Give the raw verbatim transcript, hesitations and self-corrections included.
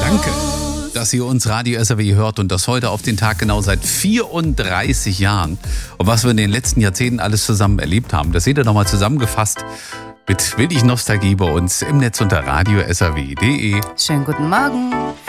Danke, dass ihr uns Radio S R W hört und das heute auf den Tag genau seit vierunddreißig Jahren. Und was wir in den letzten Jahrzehnten alles zusammen erlebt haben, das seht ihr nochmal zusammengefasst mit wenig Nostalgie bei uns im Netz unter radio s r w punkt d e. Schönen guten Morgen.